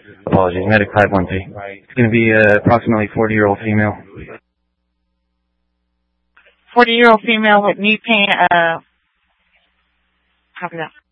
Apologies, medic 513. It's going to be approximately 40-year-old female. 40-year-old female with knee pain, copy that.